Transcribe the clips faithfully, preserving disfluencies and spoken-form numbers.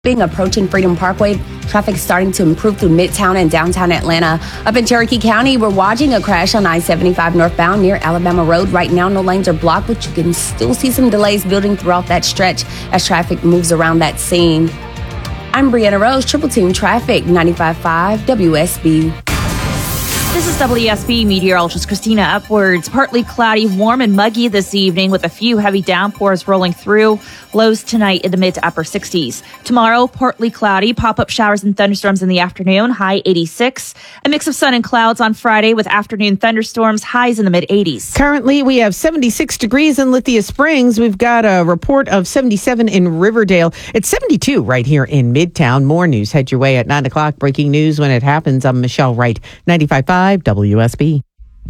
Approaching Freedom Parkway, traffic starting to improve through Midtown and downtown Atlanta. Up in Cherokee County, we're watching a crash on I seventy-five northbound near Alabama Road. Right now, no lanes are blocked, but you can still see some delays building throughout that stretch as traffic moves around that scene. I'm Brianna Rose, Triple Team Traffic, ninety-five point five W S B. This is W S B meteorologist Christina Upwards. Partly cloudy, warm and muggy this evening with a few heavy downpours rolling through. Lows tonight in the mid to upper sixties. Tomorrow, partly cloudy, pop-up showers and thunderstorms in the afternoon, high eighty-six. A mix of sun and clouds on Friday with afternoon thunderstorms, highs in the mid eighties. Currently, we have seventy-six degrees in Lithia Springs. We've got a report of seventy-seven in Riverdale. It's seventy-two right here in Midtown. More news head your way at nine o'clock. Breaking news when it happens. I'm Michelle Wright, ninety-five point five W S B.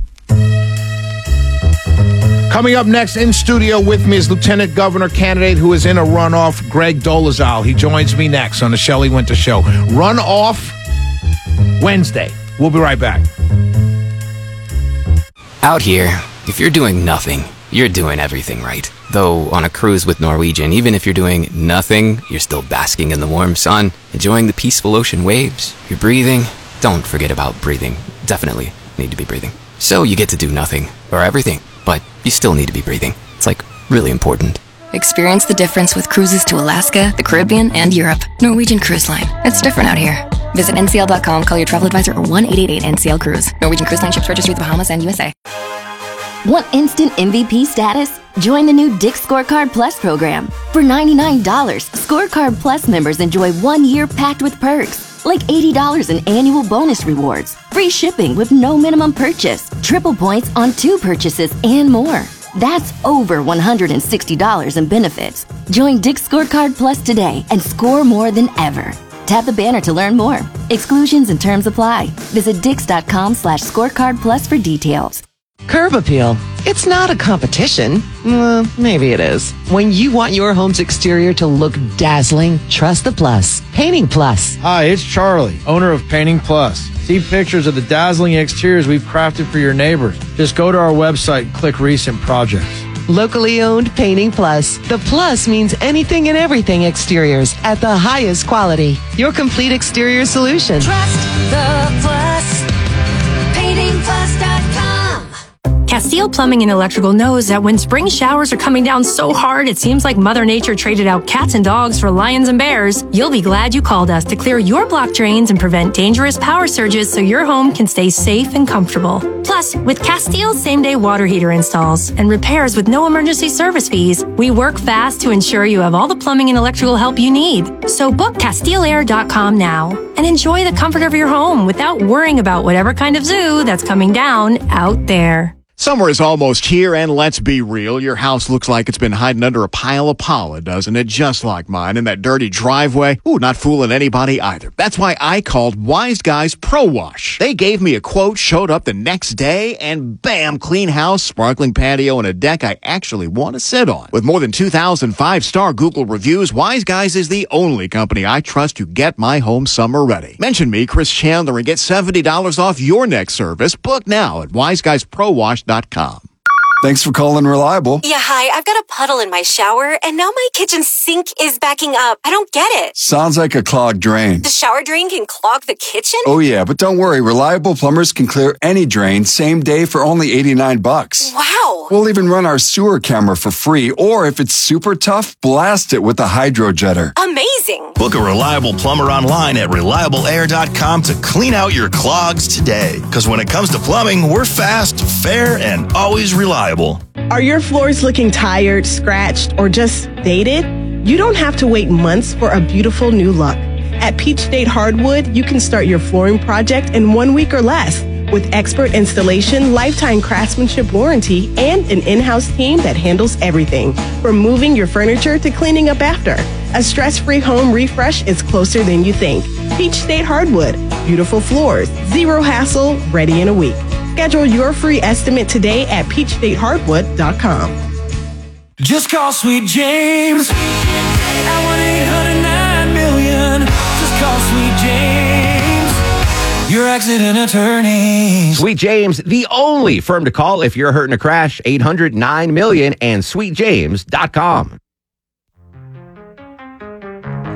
Coming up next in studio with me is Lieutenant Governor candidate who is in a runoff, Greg Dolezal. He joins me next on the Shelley Winter Show. Runoff Wednesday. We'll be right back. Out here, if you're doing nothing, you're doing everything right. Though on a cruise with Norwegian, even if you're doing nothing, you're still basking in the warm sun, enjoying the peaceful ocean waves. You're breathing. Don't forget about breathing. Definitely need to be breathing. So you get to do nothing or everything, but you still need to be breathing. It's like really important. Experience the difference with cruises to Alaska, the Caribbean, and Europe. Norwegian Cruise Line. It's different out here. Visit N C L dot com, call your travel advisor, or one eight eight eight N C L Cruise. Norwegian Cruise Line ships registry the Bahamas and U S A. Want instant M V P status? Join the new Dick's Scorecard Plus program. For ninety-nine dollars, Scorecard Plus members enjoy one year packed with perks. Like eighty dollars in annual bonus rewards, free shipping with no minimum purchase, triple points on two purchases, and more. That's over one hundred sixty dollars in benefits. Join Dick's Scorecard Plus today and score more than ever. Tap the banner to learn more. Exclusions and terms apply. Visit dix.com slash scorecard plus for details. Curb Appeal. It's not a competition. Well, maybe it is. When you want your home's exterior to look dazzling, trust the Plus. Painting Plus. Hi, it's Charlie, owner of Painting Plus. See pictures of the dazzling exteriors we've crafted for your neighbors. Just go to our website and click Recent Projects. Locally owned Painting Plus. The Plus means anything and everything exteriors at the highest quality. Your complete exterior solution. Trust the Plus. painting plus dot com. Castile Plumbing and Electrical knows that when spring showers are coming down so hard it seems like Mother Nature traded out cats and dogs for lions and bears, you'll be glad you called us to clear your block drains and prevent dangerous power surges so your home can stay safe and comfortable. Plus, with Castile's same-day water heater installs and repairs with no emergency service fees, we work fast to ensure you have all the plumbing and electrical help you need. So book Castile Air dot com now and enjoy the comfort of your home without worrying about whatever kind of zoo that's coming down out there. Summer is almost here, and let's be real. Your house looks like it's been hiding under a pile of pollen, doesn't it? Just like mine. And that dirty driveway, ooh, not fooling anybody either. That's why I called Wise Guys Pro Wash. They gave me a quote, showed up the next day, and bam, clean house, sparkling patio, and a deck I actually want to sit on. With more than two thousand five-star Google reviews, Wise Guys is the only company I trust to get my home summer ready. Mention me, Chris Chandler, and get seventy dollars off your next service. Book now at wise guys pro wash dot com. Thanks for calling Reliable. Yeah, hi. I've got a puddle in my shower, and now my kitchen sink is backing up. I don't get it. Sounds like a clogged drain. The shower drain can clog the kitchen? Oh, yeah, but don't worry. Reliable plumbers can clear any drain same day for only eighty-nine bucks. Wow. We'll even run our sewer camera for free, or if it's super tough, blast it with a hydro jetter. Amazing. Book a Reliable plumber online at reliable air dot com to clean out your clogs today. Because when it comes to plumbing, we're fast, fair, and always reliable. Are your floors looking tired, scratched, or just dated? You don't have to wait months for a beautiful new look. At Peach State Hardwood, you can start your flooring project in one week or less with expert installation, lifetime craftsmanship warranty, and an in-house team that handles everything, from moving your furniture to cleaning up after. A stress-free home refresh is closer than you think. Peach State Hardwood. Beautiful floors, zero hassle, ready in a week. Schedule your free estimate today at peach state hardwood dot com. Just call Sweet James at one eight hundred nine million. Just call Sweet James, your accident attorney. Sweet James, the only firm to call if you're hurt in a crash. eight hundred nine million and sweet james dot com.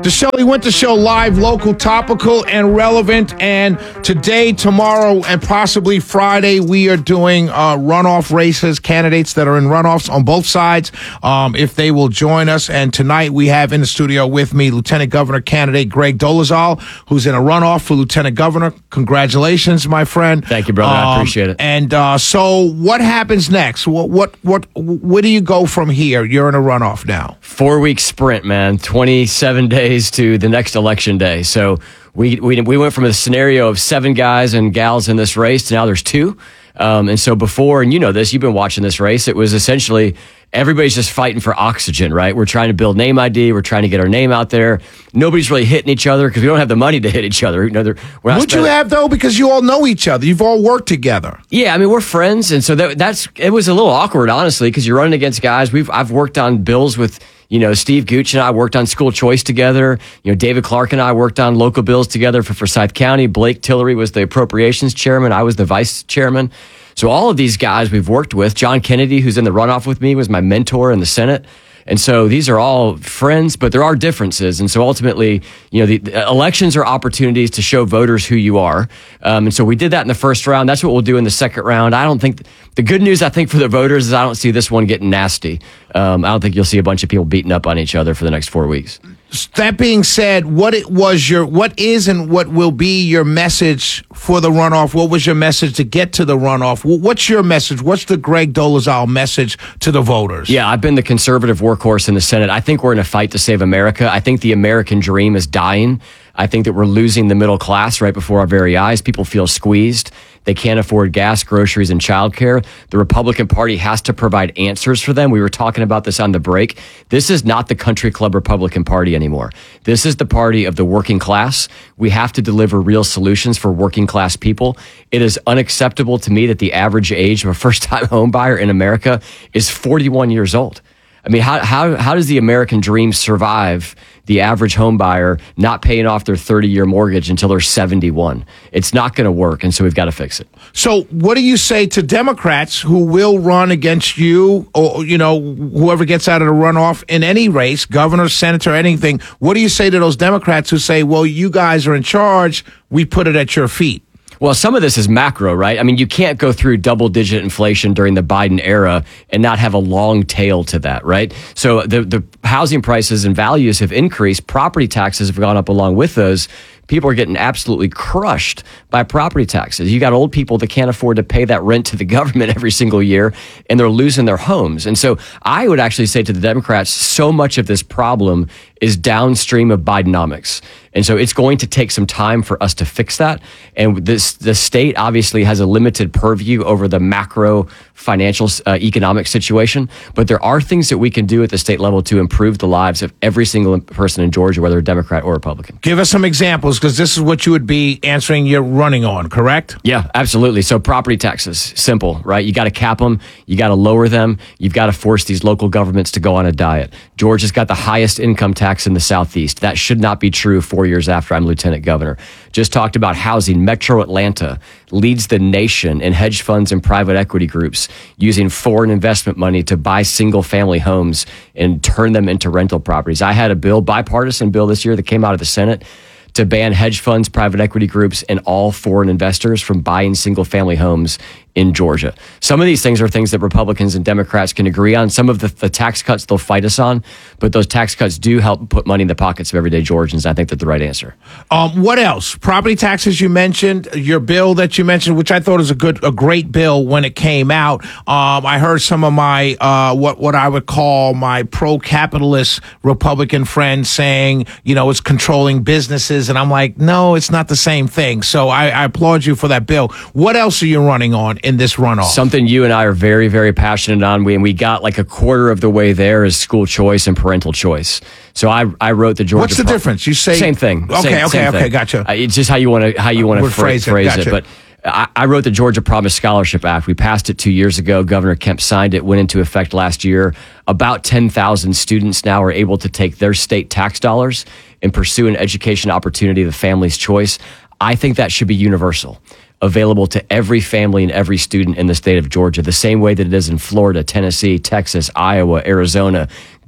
The Shelley Winter Show, live, local, topical, and relevant. And today, tomorrow, and possibly Friday, we are doing uh, runoff races, candidates that are in runoffs on both sides, um, if they will join us. And tonight, we have in the studio with me Lieutenant Governor candidate Greg Dolezal, who's in a runoff for Lieutenant Governor. Congratulations, my friend. Thank you, brother. Um, I appreciate it. And uh, so, what happens next? What, what, what, where do you go from here? You're in a runoff now. Four week sprint, man. twenty-seven days to the next election day. So we, we we went from a scenario of seven guys and gals in this race to now there's two. Um, and so before, and you know this, you've been watching this race, it was essentially everybody's just fighting for oxygen, right? We're trying to build name I D. We're trying to get our name out there. Nobody's really hitting each other because we don't have the money to hit each other. You know, we're not Would you have, though, because you all know each other? You've all worked together. Yeah, I mean, we're friends. And so that, that's, it was a little awkward, honestly, because you're running against guys. We've, I've worked on bills with, you know, Steve Gooch and I worked on school choice together. You know, David Clark and I worked on local bills together for Forsyth County. Blake Tillery was the appropriations chairman. I was the vice chairman. So all of these guys we've worked with. John Kennedy, who's in the runoff with me, was my mentor in the Senate. And so these are all friends, but there are differences. And so ultimately, you know, the, the elections are opportunities to show voters who you are. Um, and so we did that in the first round. That's what we'll do in the second round. I don't think the good news, I think, for the voters is I don't see this one getting nasty. Um, I don't think you'll see a bunch of people beating up on each other for the next four weeks. That being said, what it was your, what is and what will be your message for the runoff? What was your message to get to the runoff? What's your message? What's the Greg Dolezal message to the voters? Yeah, I've been the conservative workhorse in the Senate. I think we're in a fight to save America. I think the American dream is dying. I think that we're losing the middle class right before our very eyes. People feel squeezed. They can't afford gas, groceries, and childcare. The Republican Party has to provide answers for them. We were talking about this on the break. This is not the country club Republican Party anymore. This is the party of the working class. We have to deliver real solutions for working class people. It is unacceptable to me that the average age of a first-time home buyer in America is forty-one years old. I mean, how how how does the American dream survive the average home buyer not paying off their thirty-year mortgage until they're seventy-one? It's not going to work, and so we've got to fix it. So what do you say to Democrats who will run against you or, you know, whoever gets out of the runoff in any race, governor, senator, anything? What do you say to those Democrats who say, well, you guys are in charge, we put it at your feet? Well, some of this is macro, right? I mean, you can't go through double-digit inflation during the Biden era and not have a long tail to that, right? So the the housing prices and values have increased. Property taxes have gone up along with those. People are getting absolutely crushed by property taxes. You got old people that can't afford to pay that rent to the government every single year, and they're losing their homes. And so I would actually say to the Democrats, so much of this problem is downstream of Bidenomics. And so it's going to take some time for us to fix that. And this, the state obviously has a limited purview over the macro financial uh, economic situation. But there are things that we can do at the state level to improve the lives of every single person in Georgia, whether a Democrat or Republican. Give us some examples, because this is what you would be answering you're running on, correct? Yeah, absolutely. So property taxes, simple, right? You got to cap them. You got to lower them. You've got to force these local governments to go on a diet. Georgia's got the highest income tax in the Southeast. That should not be true four years after I'm lieutenant governor. Just talked about housing. Metro Atlanta leads the nation in hedge funds and private equity groups using foreign investment money to buy single family homes and turn them into rental properties. I had a bill, bipartisan bill this year that came out of the Senate to ban hedge funds, private equity groups, and all foreign investors from buying single family homes in Georgia. Some of these things are things that Republicans and Democrats can agree on. Some of the, the tax cuts they'll fight us on, but those tax cuts do help put money in the pockets of everyday Georgians. I think that's the right answer. Um, what else? Property taxes you mentioned, your bill that you mentioned, which I thought was a good, a great bill when it came out. Um, I heard some of my, uh, what, what I would call my pro-capitalist Republican friends saying, you know, it's controlling businesses. And I'm like, no, it's not the same thing. So I, I applaud you for that bill. What else are you running on in this runoff? Something you and I are very, very passionate on. We, and we got like a quarter of the way there is school choice and parental choice. So I, I wrote the Georgia. What's the Pro- difference? You say same thing. Okay, same, okay, same okay, thing. gotcha. Uh, it's just how you want to how you want to phrase, phrase it. phrase Gotcha. it. But I, I wrote the Georgia Promise Scholarship Act. We passed it two years ago. Governor Kemp signed it. Went into effect last year. About ten thousand students now are able to take their state tax dollars and pursue an education opportunity of the family's choice. I think that should be universal, available to every family and every student in the state of Georgia, the same way that it is in Florida, Tennessee, Texas, Iowa, Arizona.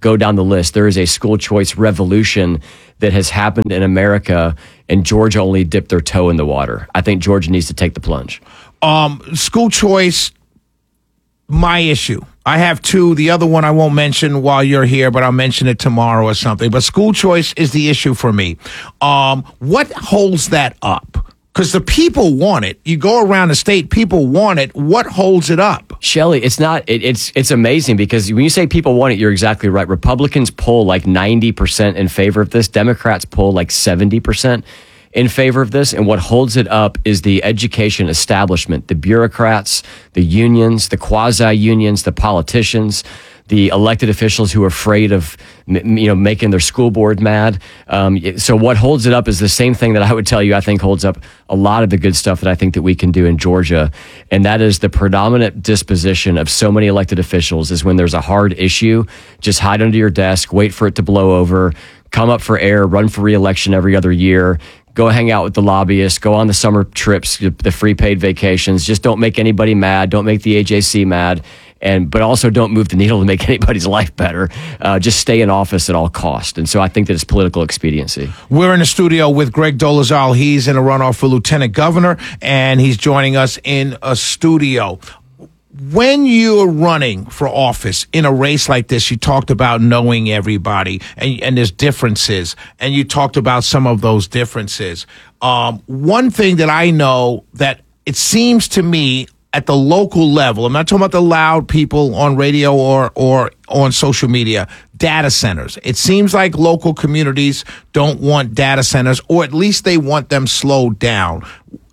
go down the list. There is a school choice revolution that has happened in America, and Georgia only dipped their toe in the water. I think Georgia needs to take the plunge. Um, school choice, my issue. I have two. The other one I won't mention while you're here, but I'll mention it tomorrow or something. But school choice is the issue for me. Um, what holds that up? Because the people want it. You go around the state, people want it. What holds it up? Shelley, it's not, it, it's it's amazing because when you say people want it, you're exactly right. Republicans poll like ninety percent in favor of this. Democrats poll like seventy percent in favor of this. And what holds it up is the education establishment, the bureaucrats, the unions, the quasi-unions, the politicians, the elected officials who are afraid of, you know, making their school board mad. Um, so what holds it up is the same thing that I would tell you I think holds up a lot of the good stuff that I think that we can do in Georgia. And that is the predominant disposition of so many elected officials is when there's a hard issue, just hide under your desk, wait for it to blow over, come up for air, run for re-election every other year, go hang out with the lobbyists, go on the summer trips, the free paid vacations. Just don't make anybody mad. Don't make the A J C mad. And but also don't move the needle to make anybody's life better. Uh, just stay in office at all cost. And so I think that it's political expediency. We're in the studio with Greg Dolezal. He's in a runoff for lieutenant governor, and he's joining us in a studio. When you're running for office in a race like this, you talked about knowing everybody, and, and there's differences, and you talked about some of those differences. Um, one thing that I know that it seems to me at the local level, I'm not talking about the loud people on radio or, or on social media, data centers. It seems like local communities don't want data centers, or at least they want them slowed down.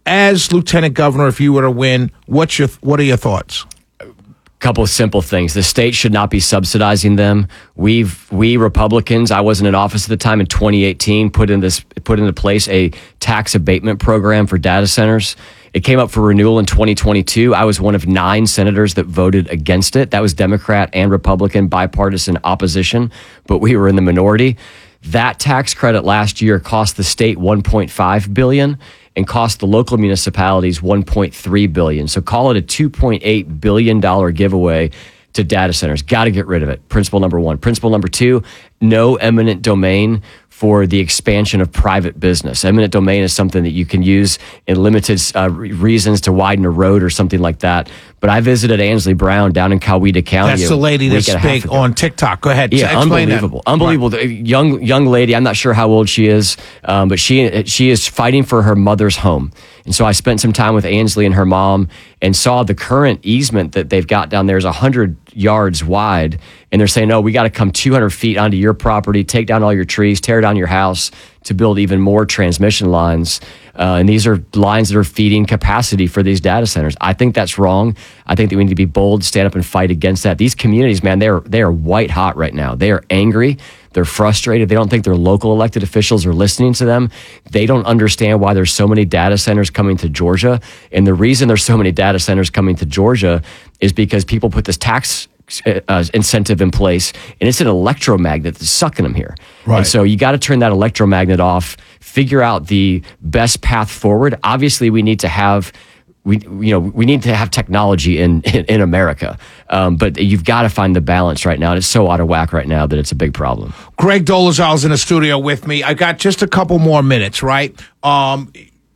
As lieutenant governor, if you were to win, what's your what are your thoughts? Couple of simple things. The state should not be subsidizing them. We've we Republicans, I wasn't in office at the time in twenty eighteen, put in this put into place a tax abatement program for data centers. It came up for renewal in twenty twenty-two. I was one of nine senators that voted against it. That was Democrat and Republican bipartisan opposition, but we were in the minority. That tax credit last year cost the state one point five billion dollars and cost the local municipalities one point three billion dollars. So call it a two point eight billion dollars giveaway to data centers. Got to get rid of it. Principle number one. Principle number two, no eminent domain for the expansion of private business. Eminent domain is something that you can use in limited uh, reasons to widen a road or something like that. But I visited Ansley Brown down in Coweta County. That's the lady that's big on TikTok. Go ahead. Yeah, unbelievable. That. Unbelievable. Right. Young young lady. I'm not sure how old she is, um, but she she is fighting for her mother's home. And so I spent some time with Ansley and her mom and saw the current easement that they've got down there is one hundred yards wide. And they're saying, no, we got to come two hundred feet onto your property, take down all your trees, tear down your house to build even more transmission lines. Uh, and these are lines that are feeding capacity for these data centers. I think that's wrong. I think that we need to be bold, stand up and fight against that. These communities, man, they're they are white hot right now. They are angry. They're frustrated. They don't think their local elected officials are listening to them. They don't understand why there's so many data centers coming to Georgia. And the reason there's so many data centers coming to Georgia is because people put this tax Uh, incentive in place, and it's an electromagnet that's sucking them here. Right. And so you got to turn that electromagnet off, figure out the best path forward. Obviously, we need to have we you know we need to have technology in in, in America, um, but you've got to find the balance right now. And it's so out of whack right now that it's a big problem. Greg Dolezal's in the studio with me. I got just a couple more minutes, right? Um,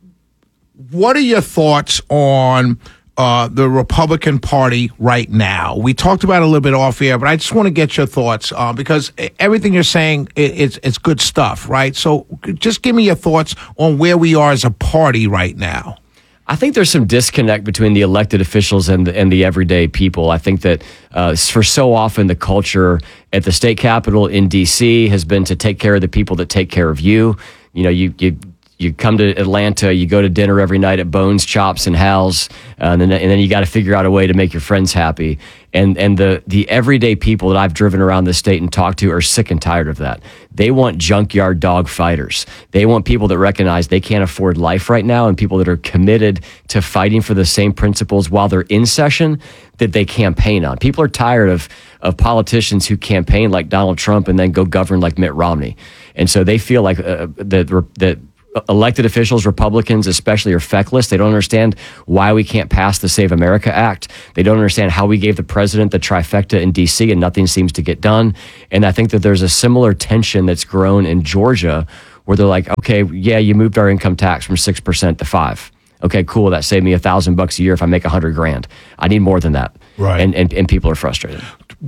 what are your thoughts on Uh, the Republican Party right now? We talked about it a little bit off air, but I just want to get your thoughts uh, because everything you're saying it, it's it's good stuff, right? So just give me your thoughts on where we are as a party right now. I think there's some disconnect between the elected officials and the, and the everyday people. I think that uh, for so often the culture at the state capitol in D C has been to take care of the people that take care of you. You know, you you. You come to Atlanta, you go to dinner every night at Bones, Chops, and Hal's, uh, and then and then you got to figure out a way to make your friends happy. And and the the everyday people that I've driven around the state and talked to are sick and tired of that. They want junkyard dog fighters. They want people that recognize they can't afford life right now, and people that are committed to fighting for the same principles while they're in session that they campaign on. People are tired of of politicians who campaign like Donald Trump and then go govern like Mitt Romney. And so they feel like uh, that that elected officials, Republicans especially, are feckless. They don't understand why we can't pass the Save America Act. They don't understand how we gave the president the trifecta in D C and nothing seems to get done. And I think that there's a similar tension that's grown in Georgia where they're like, okay, yeah, you moved our income tax from six percent to five. Okay, cool. That saved me a thousand bucks a year if I make a hundred grand. I need more than that. Right. And, and, and people are frustrated.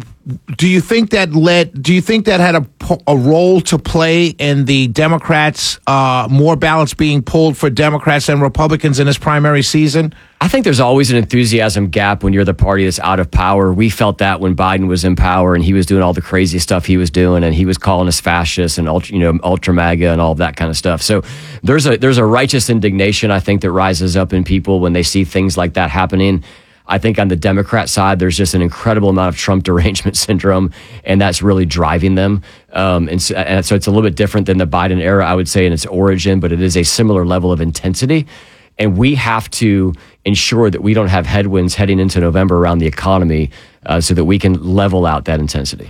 Do you think that led? Do you think that had a, a role to play in the Democrats' uh, more balance being pulled for Democrats and Republicans in this primary season? I think there's always an enthusiasm gap when you're the party that's out of power. We felt that when Biden was in power and he was doing all the crazy stuff he was doing, and he was calling us fascists and ultra, you know, ultra MAGA and all of that kind of stuff. So there's a there's a righteous indignation, I think, that rises up in people when they see things like that happening. I think on the Democrat side, there's just an incredible amount of Trump derangement syndrome, and that's really driving them. Um, and, so, and so it's a little bit different than the Biden era, I would say, in its origin, but it is a similar level of intensity. And we have to ensure that we don't have headwinds heading into November around the economy uh, so that we can level out that intensity.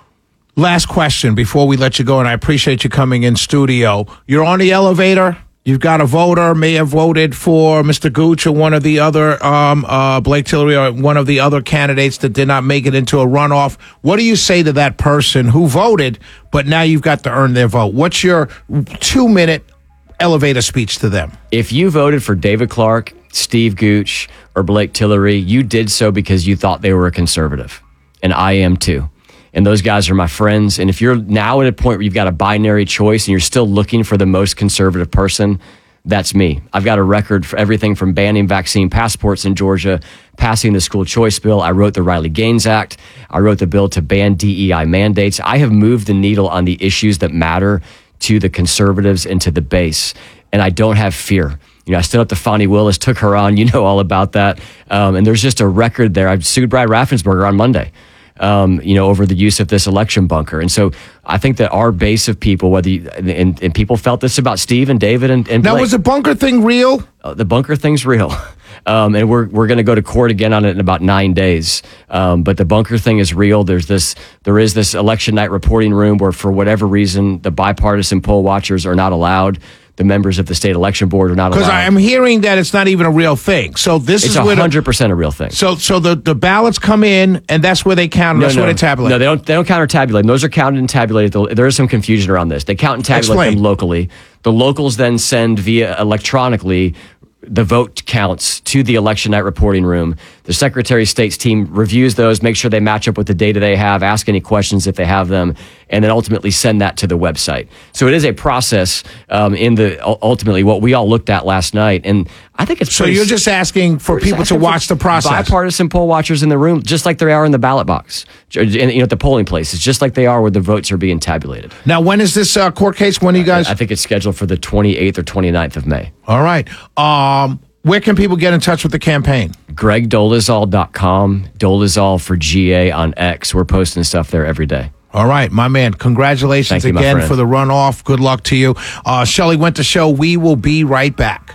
Last question before we let you go, and I appreciate you coming in studio. You're on the elevator. You've got a voter, may have voted for Mister Gooch or one of the other, um, uh, Blake Tillery or one of the other candidates that did not make it into a runoff. What do you say to that person who voted, but now you've got to earn their vote? What's your two-minute elevator speech to them? If you voted for David Clark, Steve Gooch, or Blake Tillery, you did so because you thought they were a conservative. And I am too. And those guys are my friends. And if you're now at a point where you've got a binary choice and you're still looking for the most conservative person, that's me. I've got a record for everything from banning vaccine passports in Georgia, passing the school choice bill. I wrote the Riley Gaines Act. I wrote the bill to ban D E I mandates. I have moved the needle on the issues that matter to the conservatives and to the base. And I don't have fear. You know, I stood up to Fonnie Willis, took her on. You know all about that. Um, and there's just a record there. I sued Brad Raffensperger on Monday. Um, you know, over the use of this election bunker. And so I think that our base of people, whether you, and, and people felt this about Steve and David and, and Now, Blake. was the bunker thing real? Uh, the bunker thing's real. Um, and we're we're going to go to court again on it in about nine days. Um, but the bunker thing is real. There's this, there is this election night reporting room where, for whatever reason, the bipartisan poll watchers are not allowed. The members of the state election board are not allowed. Because I'm hearing that it's not even a real thing. So this it's is where one hundred percent a real thing. So so the, the ballots come in, and that's where they count. And No, that's no, where they tabulate. No, they don't. They don't count or tabulate. Those are counted and tabulated. There is some confusion around this. They count and tabulate Explain. them locally. The locals then send via electronically the vote counts to the election night reporting room. The Secretary of State's team reviews those, make sure they match up with the data they have, ask any questions if they have them, and then ultimately send that to the website. So it is a process um, in the ultimately what we all looked at last night, and I think it's So pretty you're just asking for We're just people to asking watch for the process. Bipartisan poll watchers in the room, just like they are in the ballot box, and you know, at the polling places, just like they are where the votes are being tabulated. Now, when is this uh, court case? When are you guys? I think it's scheduled for the twenty-eighth or twenty-ninth of May. All right. Um, where can people get in touch with the campaign? Greg Dolezal dot com, Dolezal for G A on X. We're posting stuff there every day. All right, my man. Congratulations Thank you, my again friend. for the runoff. Good luck to you. Uh, Shelley Winter Show. We will be right back.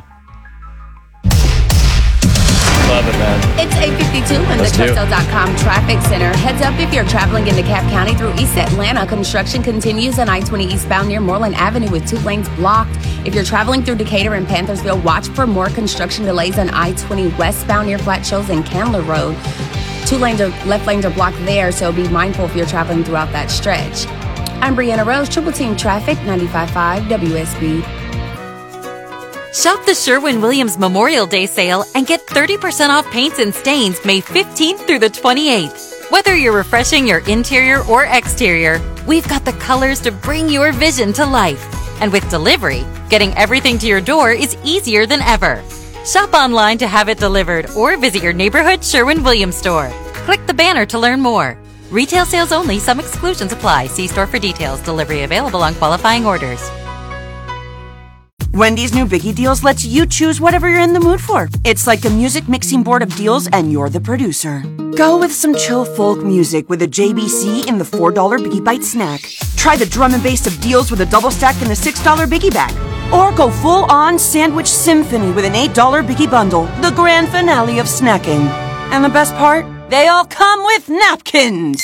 Love it, man. It's eight fifty-two in the Let's do it. Truckstop dot com traffic center. Heads up if you're traveling in DeKalb County through East Atlanta. Construction continues on I twenty eastbound near Moreland Avenue with two lanes blocked. If you're traveling through Decatur and Panthersville, watch for more construction delays on I twenty westbound near Flat Shoals and Candler Road. Two lanes are left lanes are blocked there, so be mindful if you're traveling throughout that stretch. I'm Brianna Rose, Triple Team Traffic, ninety-five point five W S B. Shop the Sherwin-Williams Memorial Day sale and get thirty percent off paints and stains May fifteenth through the twenty-eighth. Whether you're refreshing your interior or exterior, we've got the colors to bring your vision to life. And with delivery, getting everything to your door is easier than ever. Shop online to have it delivered or visit your neighborhood Sherwin-Williams store. Click the banner to learn more. Retail sales only. Some exclusions apply. See store for details. Delivery available on qualifying orders. Wendy's new Biggie Deals lets you choose whatever you're in the mood for. It's like a music mixing board of deals and you're the producer. Go with some chill folk music with a J B C in the four dollar Biggie Bite snack. Try the drum and bass of deals with a double stack in the six dollar Biggie bag. Or go full on sandwich symphony with an eight dollar Biggie bundle, the grand finale of snacking. And the best part? They all come with napkins!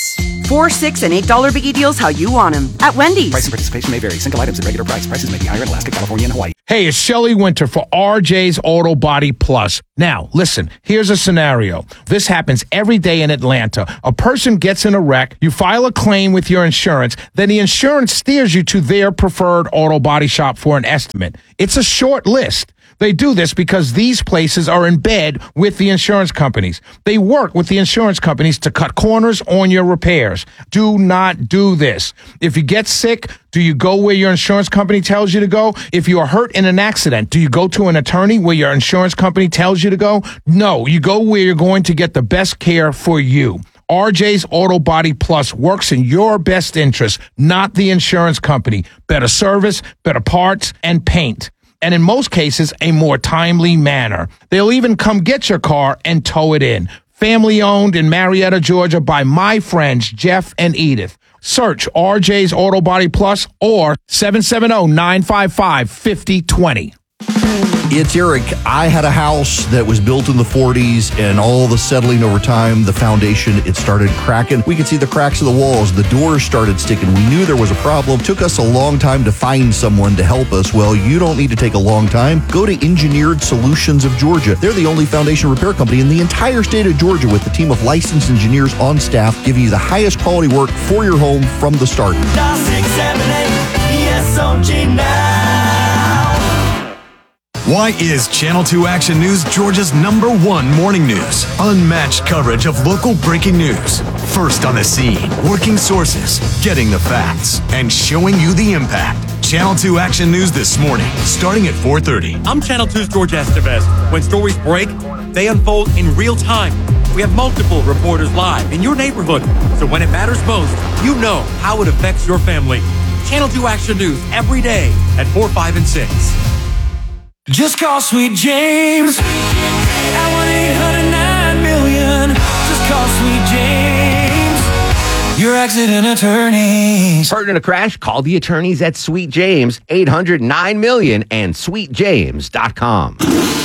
Four, six, and eight dollar biggie deals how you want them at Wendy's. Price and participation may vary. Single items at regular price. Prices may be higher in Alaska, California, and Hawaii. Hey, it's Shelley Winter for R J's Auto Body Plus. Now, listen, here's a scenario. This happens every day in Atlanta. A person gets in a wreck, you file a claim with your insurance, then the insurance steers you to their preferred auto body shop for an estimate. It's a short list. They do this because these places are in bed with the insurance companies. They work with the insurance companies to cut corners on your repairs. Do not do this. If you get sick, do you go where your insurance company tells you to go? If you are hurt in an accident, do you go to an attorney where your insurance company tells you to go? No, you go where you're going to get the best care for you. R J's Auto Body Plus works in your best interest, not the insurance company. Better service, better parts, and paint. And in most cases, a more timely manner. They'll even come get your car and tow it in. Family owned in Marietta, Georgia by my friends Jeff and Edith. Search R J's Auto Body Plus or seven seven zero, nine five five, five zero two zero. It's Eric. I had a house that was built in the forties, and all the settling over time, the foundation, it started cracking. We could see the cracks of the walls. The doors started sticking. We knew there was a problem. Took us a long time to find someone to help us. Well, you don't need to take a long time. Go to Engineered Solutions of Georgia. They're the only foundation repair company in the entire state of Georgia with a team of licensed engineers on staff giving you the highest quality work for your home from the start. Dial six seven eight E S O G now. Why is Channel two Action News Georgia's number one morning news? Unmatched coverage of local breaking news. First on the scene, working sources, getting the facts, and showing you the impact. Channel two Action News this morning, starting at four thirty. I'm Channel two's George Estevez. When stories break, they unfold in real time. We have multiple reporters live in your neighborhood, so when it matters most, you know how it affects your family. Channel two Action News every day at four, five, and six. Just call Sweet James at one eight hundred nine million. Just call Sweet James, your accident attorneys. Hurt in a crash? Call the attorneys at Sweet James, eight hundred nine million and sweet james dot com.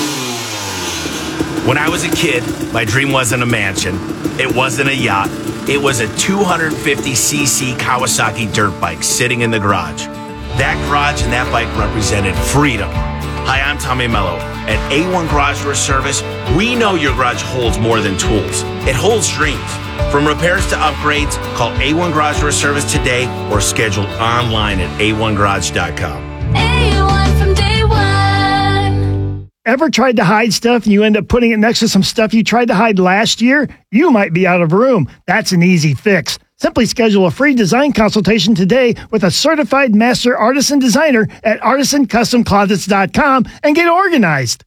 When I was a kid, my dream wasn't a mansion. It wasn't a yacht. It was a two hundred fifty c c Kawasaki dirt bike sitting in the garage. That garage and that bike represented freedom. Hi, I'm Tommy Mello. At A one Garage Door Service, we know your garage holds more than tools. It holds dreams. From repairs to upgrades, call A one Garage Door Service today or schedule online at A one garage dot com. A one from day one. Ever tried to hide stuff and you end up putting it next to some stuff you tried to hide last year? You might be out of room. That's an easy fix. Simply schedule a free design consultation today with a certified master artisan designer at artisan custom closets dot com and get organized.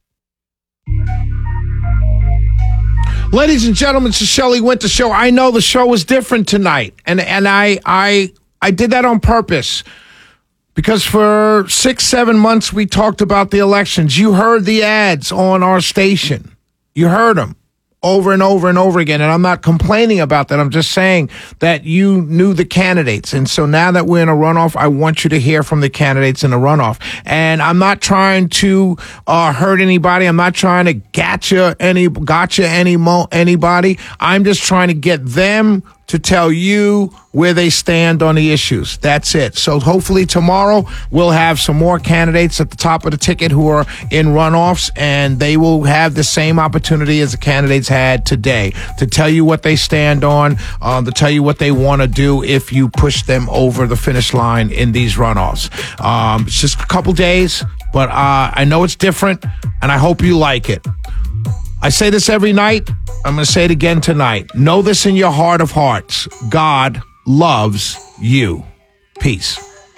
Ladies and gentlemen, it's the Shelley Winter Show. I know the show was different tonight, and and I I I did that on purpose because for six, seven months we talked about the elections. You heard the ads on our station. You heard them over and over and over again, and I'm not complaining about that. I'm just saying that you knew the candidates, and so now that we're in a runoff, I want you to hear from the candidates in the runoff. And I'm not trying to uh, hurt anybody. I'm not trying to gotcha any gotcha any mo- anybody. I'm just trying to get them to tell you where they stand on the issues. That's it. So hopefully tomorrow we'll have some more candidates at the top of the ticket who are in runoffs, and they will have the same opportunity as the candidates had today to tell you what they stand on, uh, to tell you what they want to do if you push them over the finish line in these runoffs. Um, it's just a couple days, but uh, I know it's different, and I hope you like it. I say this every night. I'm going to say it again tonight. Know this in your heart of hearts. God loves you. Peace.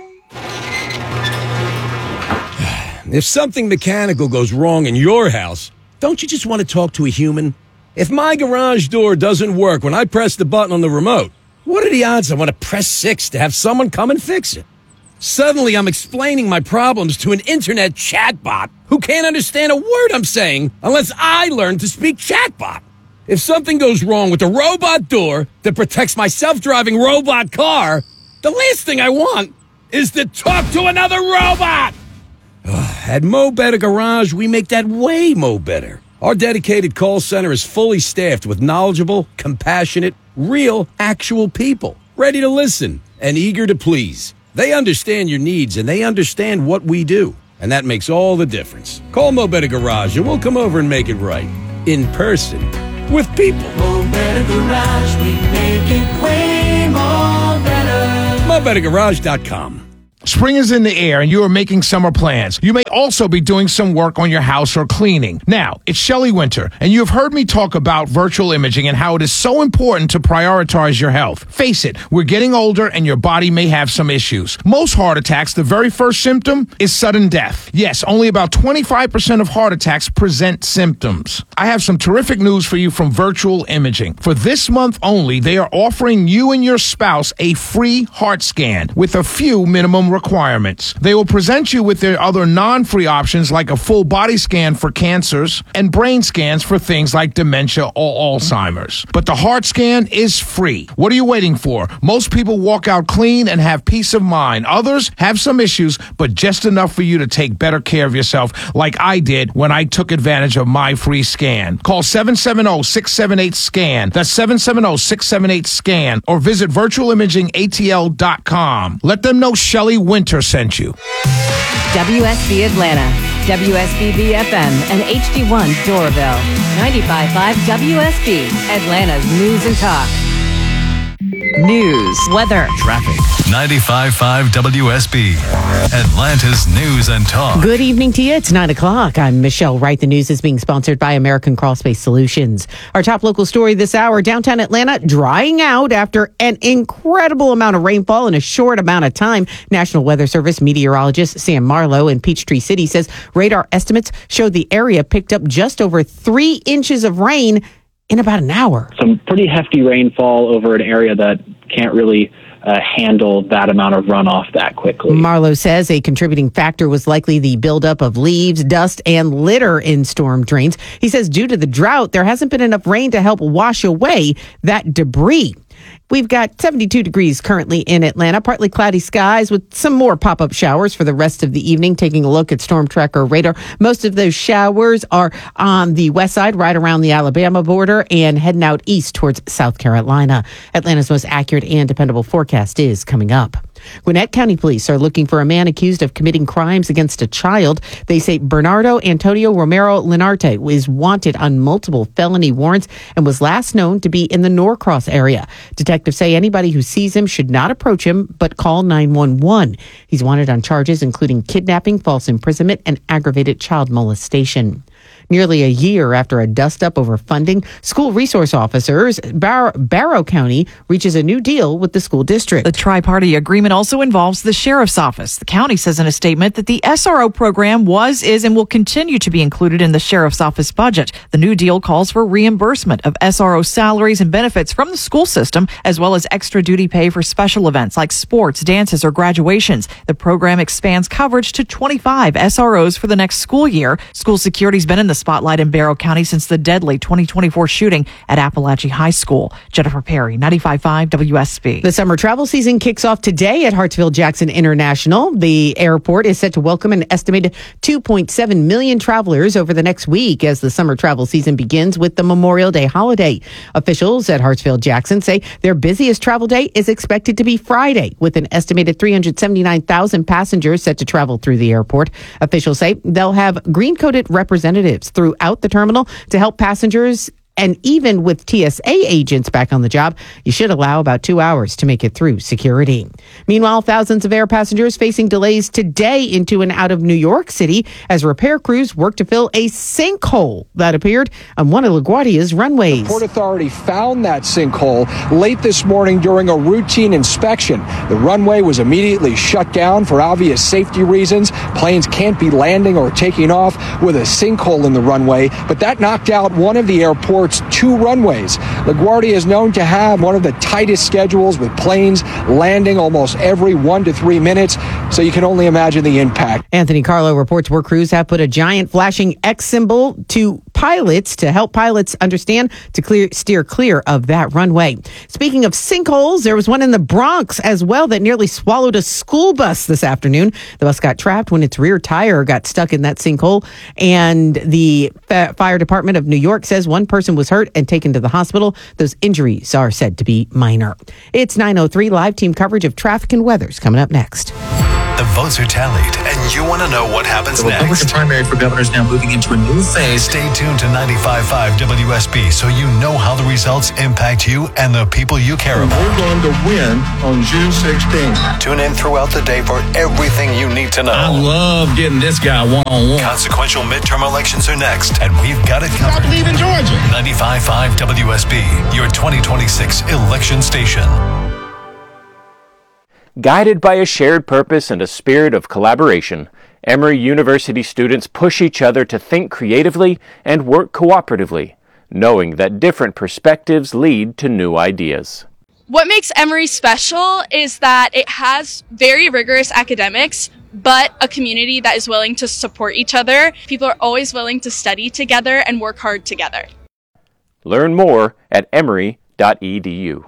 If something mechanical goes wrong in your house, don't you just want to talk to a human? If my garage door doesn't work when I press the button on the remote, what are the odds I want to press six to have someone come and fix it? Suddenly, I'm explaining my problems to an internet chatbot who can't understand a word I'm saying unless I learn to speak chatbot. If something goes wrong with the robot door that protects my self-driving robot car, the last thing I want is to talk to another robot. Ugh, at Mo Better Garage, we make that way mo better. Our dedicated call center is fully staffed with knowledgeable, compassionate, real, actual people. ready to listen, and eager to please. They understand your needs, and they understand what we do. And that makes all the difference. Call Mo Better Garage, and we'll come over and make it right. In person. With people. Mo Better Garage, we make it way more better. Mo Better Garage dot com. Spring is in the air and you are making summer plans. You may also be doing some work on your house or cleaning. Now, it's Shelley Winter, and you have heard me talk about virtual imaging and how it is so important to prioritize your health. Face it, we're getting older and your body may have some issues. Most heart attacks, the very first symptom is sudden death. Yes, only about twenty-five percent of heart attacks present symptoms. I have some terrific news for you from Virtual Imaging. For this month only, they are offering you and your spouse a free heart scan with a few minimum requirements. They will present you with their other non-free options like a full body scan for cancers and brain scans for things like dementia or Alzheimer's. But the heart scan is free. What are you waiting for? Most people walk out clean and have peace of mind. Others have some issues, but just enough for you to take better care of yourself like I did when I took advantage of my free scan. Call seven seven zero, six seven eight, SCAN. That's seven seven zero, six seven eight, SCAN. Or visit virtual imaging A T L dot com. Let them know Shelley Winter sent you. W S B Atlanta, W S B B F M, and H D one Doraville. ninety-five point five W S B, Atlanta's news and talk. News, weather, traffic. ninety-five point five W S B, Atlanta's news and talk. Good evening to you. It's nine o'clock. I'm Michelle Wright. The news is being sponsored by American Crawl Space Solutions. Our top local story this hour, downtown Atlanta drying out after an incredible amount of rainfall in a short amount of time. National Weather Service meteorologist Sam Marlowe in Peachtree City says radar estimates showed the area picked up just over three inches of rain in about an hour. Some pretty hefty rainfall over an area that can't really uh, handle that amount of runoff that quickly. Marlowe says a contributing factor was likely the buildup of leaves, dust, and litter in storm drains. He says due to the drought, there hasn't been enough rain to help wash away that debris. We've got seventy-two degrees currently in Atlanta, partly cloudy skies with some more pop-up showers for the rest of the evening. Taking a look at Storm Tracker radar, most of those showers are on the west side, right around the Alabama border, and heading out east towards South Carolina. Atlanta's most accurate and dependable forecast is coming up. Gwinnett County Police are looking for a man accused of committing crimes against a child. They say Bernardo Antonio Romero Linarte is wanted on multiple felony warrants and was last known to be in the Norcross area. Detectives say anybody who sees him should not approach him, but call nine one one. He's wanted on charges including kidnapping, false imprisonment, and aggravated child molestation. Nearly a year after a dust-up over funding, school resource officers, Bar- Barrow County reaches a new deal with the school district. The tri-party agreement also involves the sheriff's office. The county says in a statement that the S R O program was, is, and will continue to be included in the sheriff's office budget. The new deal calls for reimbursement of S R O salaries and benefits from the school system, as well as extra duty pay for special events like sports, dances, or graduations. The program expands coverage to twenty-five S R Os for the next school year. School security's been in the spotlight in Barrow County since the deadly twenty twenty-four shooting at Appalachia High School. Jennifer Perry, ninety-five point five W S B. The summer travel season kicks off today at Hartsfield-Jackson International. The airport is set to welcome an estimated two point seven million travelers over the next week as the summer travel season begins with the Memorial Day holiday. Officials at Hartsfield-Jackson say their busiest travel day is expected to be Friday, with an estimated three hundred seventy-nine thousand passengers set to travel through the airport. Officials say they'll have green-coated representatives throughout the terminal to help passengers. And even with T S A agents back on the job, you should allow about two hours to make it through security. Meanwhile, thousands of air passengers facing delays today into and out of New York City as repair crews work to fill a sinkhole that appeared on one of LaGuardia's runways. The Port Authority found that sinkhole late this morning during a routine inspection. The runway was immediately shut down for obvious safety reasons. Planes can't be landing or taking off with a sinkhole in the runway, but that knocked out one of the airport's two runways. LaGuardia is known to have one of the tightest schedules with planes landing almost every one to three minutes, so you can only imagine the impact. Anthony Carlo reports work crews have put a giant flashing X symbol to pilots to help pilots understand to clear, steer clear of that runway. Speaking of sinkholes, there was one in the Bronx as well that nearly swallowed a school bus this afternoon. The bus got trapped when its rear tire got stuck in that sinkhole, and the F- Fire Department of New York says one person person was hurt and taken to the hospital. Those injuries are said to be minor. It's nine oh three. Live team coverage of traffic and weather's coming up next. The votes are tallied, and you want to know what happens the next. Republican primary for governor is now moving into a new phase. Stay tuned to ninety-five point five W S B so you know how the results impact you and the people you care about. We're going to win on June sixteenth. Tune in throughout the day for everything you need to know. I love getting this guy one-on-one. Consequential midterm elections are next, and we've got it covered. I believe in Georgia. ninety-five point five W S B, your twenty twenty-six election station. Guided by a shared purpose and a spirit of collaboration, Emory University students push each other to think creatively and work cooperatively, knowing that different perspectives lead to new ideas. What makes Emory special is that it has very rigorous academics, but a community that is willing to support each other. People are always willing to study together and work hard together. Learn more at emory dot e d u.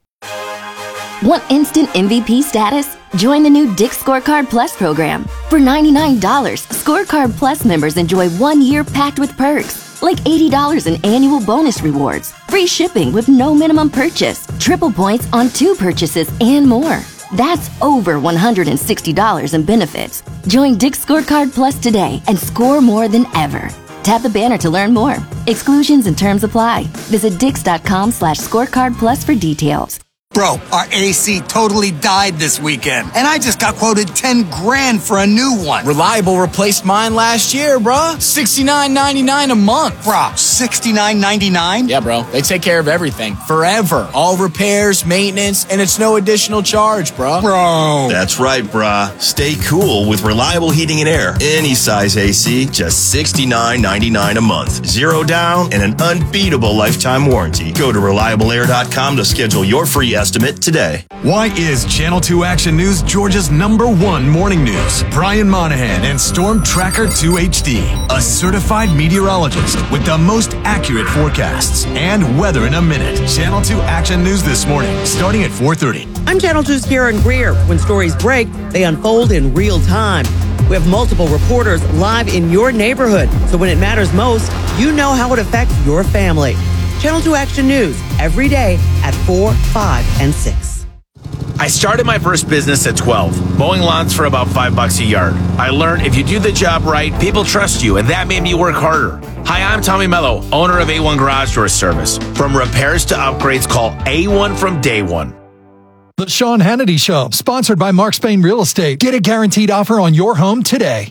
Want instant M V P status? Join the new Dick's Scorecard Plus program. For ninety-nine dollars, Scorecard Plus members enjoy one year packed with perks, like eighty dollars in annual bonus rewards, free shipping with no minimum purchase, triple points on two purchases, and more. That's over one hundred sixty dollars in benefits. Join Dick's Scorecard Plus today and score more than ever. Tap the banner to learn more. Exclusions and terms apply. Visit dix.com slash scorecard plus for details. Bro, our A C totally died this weekend, and I just got quoted ten grand for a new one. Reliable replaced mine last year, bruh. sixty-nine ninety-nine a month. Bruh, sixty-nine ninety-nine? Yeah, bro. They take care of everything. Forever. All repairs, maintenance, and it's no additional charge, bruh. Bro. That's right, bruh. Stay cool with reliable heating and air. Any size A C, just sixty-nine ninety-nine a month. Zero down and an unbeatable lifetime warranty. Go to reliable air dot com to schedule your free estimate. Estimate today. Why is Channel two Action News Georgia's number one morning news? Brian Monahan and Storm Tracker two H D, a certified meteorologist with the most accurate forecasts and weather in a minute. Channel two Action News this morning, starting at four thirty. I'm Channel two's Karen Greer. When stories break, they unfold in real time. We have multiple reporters live in your neighborhood, so when it matters most, you know how it affects your family. Channel two Action News, every day at four, five, and six. I started my first business at twelve, mowing lawns for about five bucks a yard. I learned if you do the job right, people trust you, and that made me work harder. Hi, I'm Tommy Mello, owner of A one Garage Door Service. From repairs to upgrades, call A one from day one. The Sean Hannity Show, sponsored by Mark Spain Real Estate. Get a guaranteed offer on your home today.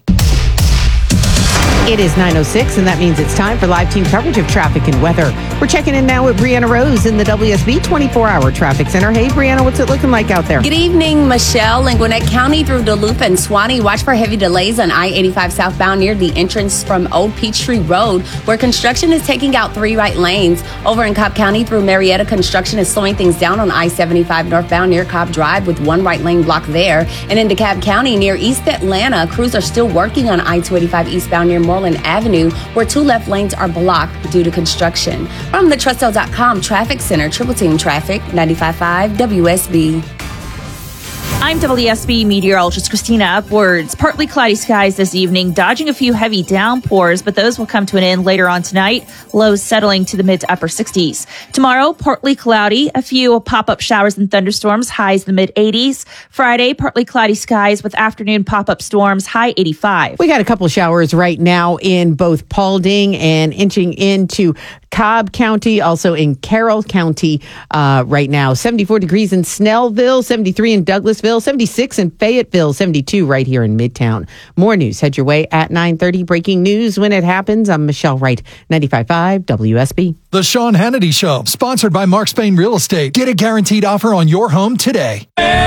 It is nine oh six, and that means it's time for live team coverage of traffic and weather. We're checking in now with Brianna Rose in the W S B twenty-four hour traffic center. Hey, Brianna, what's it looking like out there? Good evening, Michelle. In Gwinnett County through Duluth and Suwannee, watch for heavy delays on I eighty-five southbound near the entrance from Old Peachtree Road, where construction is taking out three right lanes. Over in Cobb County through Marietta, construction is slowing things down on I seventy-five northbound near Cobb Drive with one right lane block there. And in DeKalb County near East Atlanta, crews are still working on I two eighty-five eastbound near Moreland Avenue, where two left lanes are blocked due to construction. From the Trustel dot com Traffic Center, Triple Team Traffic, ninety-five point five W S B. I'm W S B meteorologist Christina Upwards. Partly cloudy skies this evening, dodging a few heavy downpours, but those will come to an end later on tonight. Lows settling to the mid to upper sixties. Tomorrow, partly cloudy, a few pop-up showers and thunderstorms, highs in the mid eighties. Friday, partly cloudy skies with afternoon pop-up storms, high eighty-five. We got a couple showers right now in both Paulding and inching into Cobb County, also in Carroll County uh, right now. seventy-four degrees in Snellville, seventy-three in Douglasville, seventy-six in Fayetteville, seventy-two right here in Midtown. More news head your way at nine thirty. Breaking news when it happens. I'm Michelle Wright, ninety-five point five W S B. The Sean Hannity Show, sponsored by Mark Spain Real Estate. Get a guaranteed offer on your home today.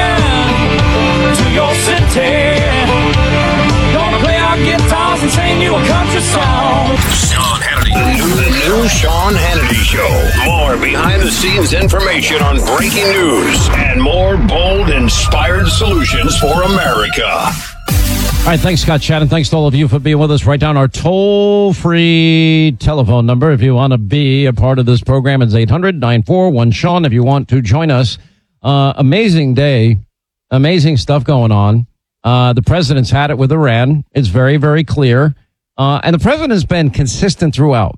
To your city, gonna play our guitars and sing you a country song. Sean Hannity. The new Sean Hannity Show. More behind-the-scenes information on breaking news and more bold, inspired solutions for America. All right, thanks, Scott Shannon. Thanks to all of you for being with us. Write down our toll-free telephone number if you want to be a part of this program. It's eight hundred nine four one Sean if you want to join us. Uh, amazing day. Amazing stuff going on. Uh, the president's had it with Iran. It's very, very clear. Uh, and the president has been consistent throughout.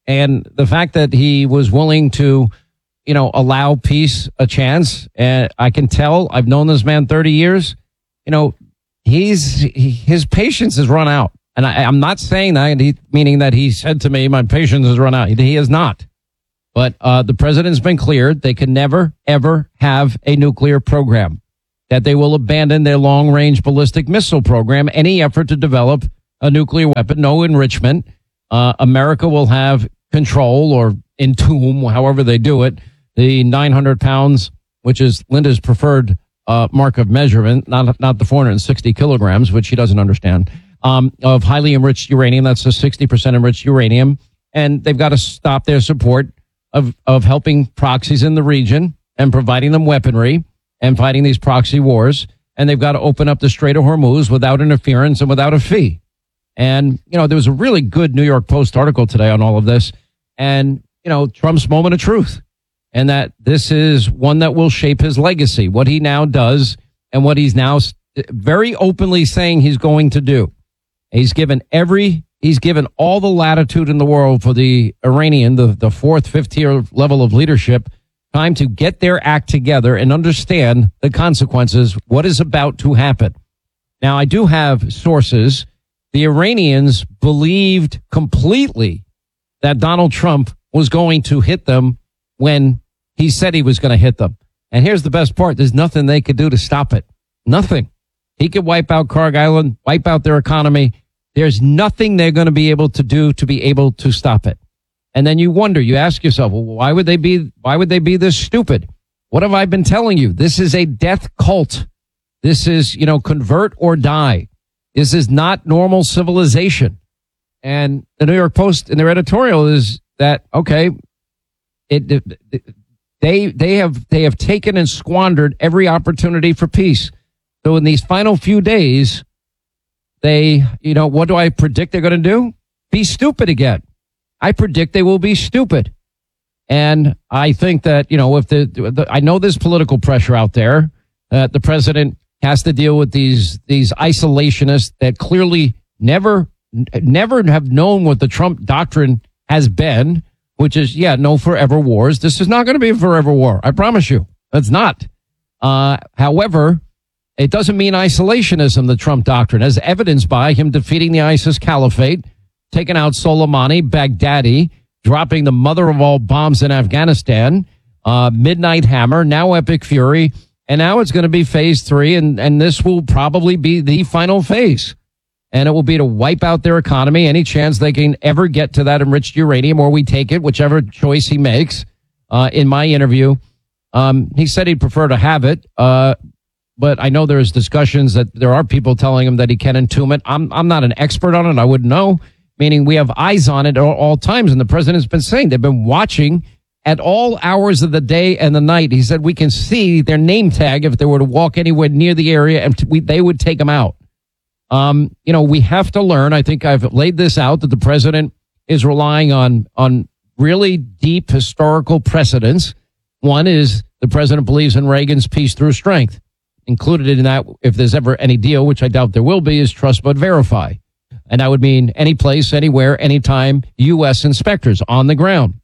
And the fact that he was willing to, you know, allow peace a chance, and I can tell, I've known this man thirty years, you know, he's, he, his patience has run out. And I, I'm not saying that, he, meaning that he said to me, my patience has run out. He, he has not. But uh, the president's been cleared. They can never, ever have a nuclear program, that they will abandon their long-range ballistic missile program, any effort to develop a nuclear weapon, no enrichment. Uh, America will have control or entomb, however they do it, the nine hundred pounds, which is Linda's preferred uh, mark of measurement, not not the four hundred sixty kilograms, which she doesn't understand, um, of highly enriched uranium. That's a sixty percent enriched uranium. And they've got to stop their support of, of helping proxies in the region and providing them weaponry and fighting these proxy wars. And they've got to open up the Strait of Hormuz without interference and without a fee. And, you know, there was a really good New York Post article today on all of this. And, you know, Trump's moment of truth. And that this is one that will shape his legacy, what he now does and what he's now very openly saying he's going to do. He's given every, he's given all the latitude in the world for the Iranian, the, the fourth, fifth tier level of leadership, time to get their act together and understand the consequences, what is about to happen. Now, I do have sources. The Iranians believed completely that Donald Trump was going to hit them when he said he was going to hit them. And here's the best part. There's nothing they could do to stop it. Nothing. He could wipe out Kharg Island, wipe out their economy. There's nothing they're going to be able to do to be able to stop it. And then you wonder, you ask yourself, well, why would they be, why would they be this stupid? What have I been telling you? This is a death cult. This is, you know, convert or die. This is not normal civilization. And the New York Post in their editorial is that, okay, it, it they, they have, they have taken and squandered every opportunity for peace. So in these final few days, they, you know, what do I predict they're going to do? Be stupid again. I predict they will be stupid. And I think that, you know, if the, the I know there's political pressure out there, that uh, the president has to deal with these, these isolationists that clearly never, never have known what the Trump doctrine has been, which is, yeah, no forever wars. This is not going to be a forever war. I promise you. It's not. Uh, however, it doesn't mean isolationism, the Trump doctrine, as evidenced by him defeating the ISIS caliphate, taking out Soleimani, Baghdadi, dropping the mother of all bombs in Afghanistan, uh, Midnight Hammer, now Epic Fury, and now it's going to be phase three, and, and this will probably be the final phase. And it will be to wipe out their economy, any chance they can ever get to that enriched uranium, or we take it, whichever choice he makes. Uh, in my interview, um, he said he'd prefer to have it, uh, but I know there's discussions that there are people telling him that he can entomb it. I'm, I'm not an expert on it. I wouldn't know. Meaning we have eyes on it at all, all times. And the president's been saying they've been watching at all hours of the day and the night. He said we can see their name tag if they were to walk anywhere near the area, and we, they would take them out. Um, you know, we have to learn. I think I've laid this out that the president is relying on, on really deep historical precedents. One is the president believes in Reagan's peace through strength. Included in that, if there's ever any deal, which I doubt there will be, is trust but verify. And that would mean any place, anywhere, anytime, U S inspectors on the ground.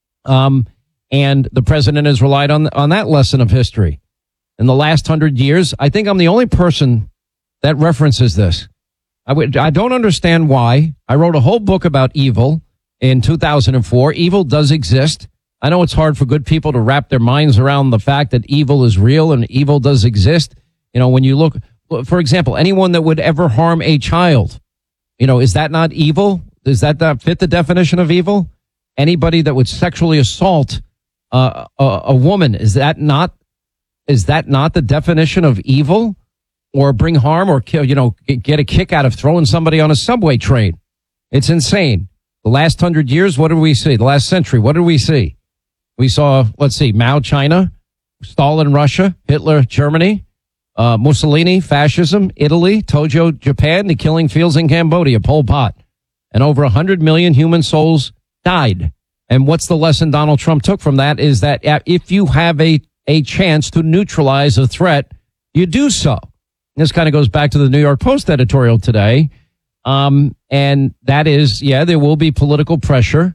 Um, and the president has relied on, on that lesson of history. In the last hundred years, I think I'm the only person that references this. I would, I don't understand why. I wrote a whole book about evil in two thousand four. Evil does exist. I know it's hard for good people to wrap their minds around the fact that evil is real and evil does exist. You know, when you look, for example, anyone that would ever harm a child, you know, is that not evil? Does that not fit the definition of evil? Anybody that would sexually assault uh, a, a woman, is that not, is that not the definition of evil? Or bring harm or kill, you know, get a kick out of throwing somebody on a subway train? It's insane. The last hundred years, what did we see? The last century, what did we see? We saw, let's see, Mao, China, Stalin, Russia, Hitler, Germany, uh, Mussolini, fascism, Italy, Tojo, Japan, the killing fields in Cambodia, Pol Pot. And over one hundred million human souls died. And what's the lesson Donald Trump took from that is that if you have a, a chance to neutralize a threat, you do so. This kind of goes back to the New York Post editorial today. Um, and that is, yeah, there will be political pressure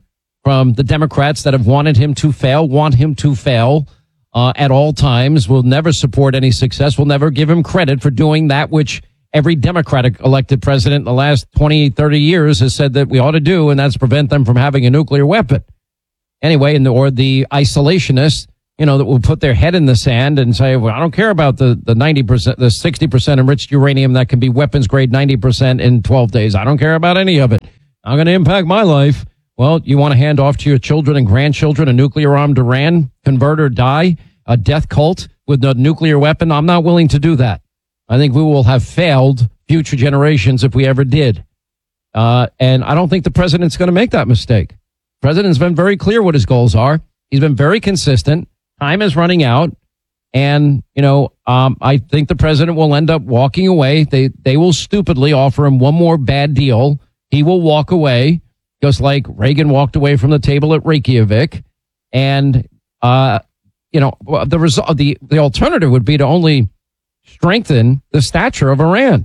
from the Democrats that have wanted him to fail, want him to fail uh, at all times, will never support any success, will never give him credit for doing that which every Democratic elected president in the last twenty, thirty years has said that we ought to do, and that's prevent them from having a nuclear weapon. Anyway, and the, or the isolationists, you know, that will put their head in the sand and say, well, I don't care about the, the ninety percent, the sixty percent enriched uranium that can be weapons grade ninety percent in twelve days. I don't care about any of it. Not going to impact my life. Well, you want to hand off to your children and grandchildren a nuclear armed Iran, convert or die, a death cult with a nuclear weapon? I'm not willing to do that. I think we will have failed future generations if we ever did. Uh, and I don't think the president's going to make that mistake. The president's been very clear what his goals are. He's been very consistent. Time is running out. And, you know, um, I think the president will end up walking away. They, they will stupidly offer him one more bad deal. He will walk away, just like Reagan walked away from the table at Reykjavik. And, uh, you know, the result, the, the alternative would be to only strengthen the stature of Iran.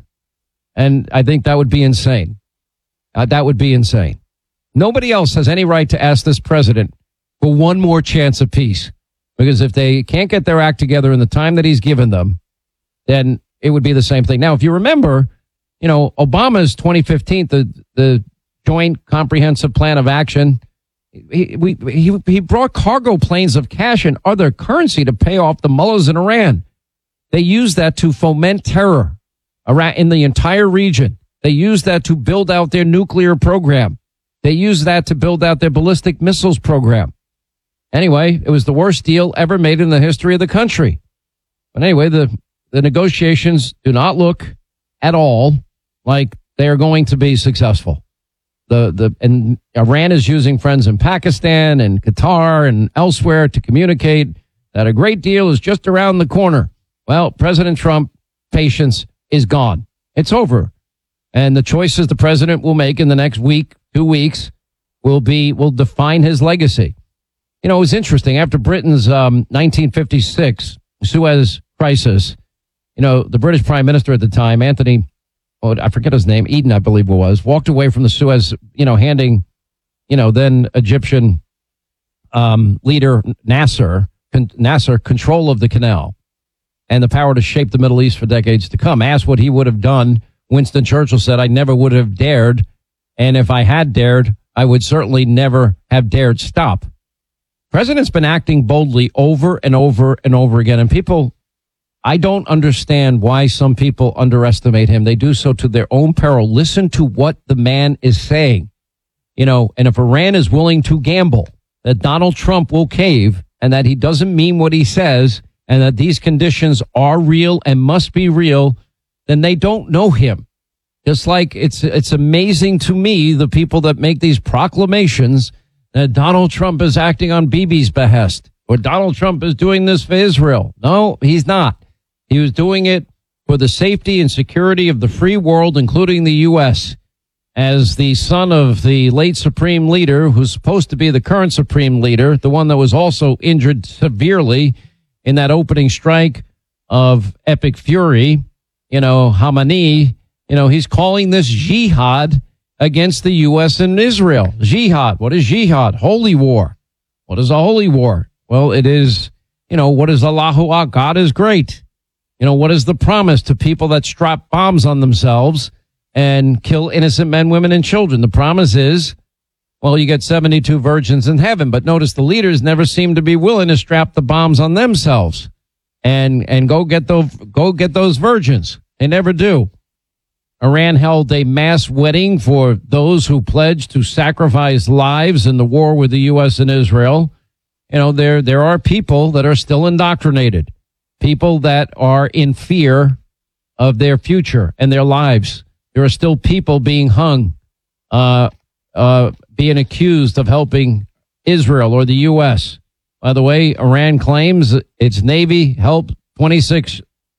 And I think that would be insane. Uh, that would be insane. Nobody else has any right to ask this president for one more chance of peace. Because if they can't get their act together in the time that he's given them, then it would be the same thing. Now, if you remember, you know, Obama's twenty fifteen, the, the Joint Comprehensive Plan of Action, he, we, he, he brought cargo planes of cash and other currency to pay off the mullahs in Iran. They used that to foment terror around in the entire region. They used that to build out their nuclear program. They used that to build out their ballistic missiles program. Anyway, it was the worst deal ever made in the history of the country. But anyway, the, the negotiations do not look at all like they are going to be successful. The, the, and Iran is using friends in Pakistan and Qatar and elsewhere to communicate that a great deal is just around the corner. Well, President Trump, patience is gone. It's over. And the choices the president will make in the next week, two weeks, will be, will define his legacy. You know, it was interesting. After Britain's um, nineteen fifty-six Suez crisis, you know, the British Prime Minister at the time, Anthony, oh, I forget his name, Eden, I believe it was, walked away from the Suez, you know, handing, you know, then Egyptian um, leader Nasser, con- Nasser control of the canal and the power to shape the Middle East for decades to come. Asked what he would have done, Winston Churchill said, I never would have dared. And if I had dared, I would certainly never have dared stop. President's been acting boldly over and over and over again. And people, I don't understand why some people underestimate him. They do so to their own peril. Listen to what the man is saying. You know, and if Iran is willing to gamble that Donald Trump will cave and that he doesn't mean what he says and that these conditions are real and must be real, then they don't know him. Just like it's, it's amazing to me, the people that make these proclamations that Donald Trump is acting on Bibi's behest or Donald Trump is doing this for Israel. No, he's not. He was doing it for the safety and security of the free world, including the U S. As the son of the late Supreme Leader, who's supposed to be the current Supreme Leader, the one that was also injured severely in that opening strike of Epic Fury, you know, Khamenei, you know, he's calling this jihad against the U S and Israel. Jihad. What is jihad? Holy war. What is a holy war? Well, it is, you know, what is Allahu Akbar? God is great. You know, what is the promise to people that strap bombs on themselves and kill innocent men, women, and children? The promise is, well, you get seventy-two virgins in heaven. But notice the leaders never seem to be willing to strap the bombs on themselves and, and go get those, go get those virgins. They never do. Iran held a mass wedding for those who pledged to sacrifice lives in the war with the U S and Israel. You know, there, there are people that are still indoctrinated, people that are in fear of their future and their lives. There are still people being hung, uh, uh, being accused of helping Israel or the U S. By the way, Iran claims its Navy helped twenty-six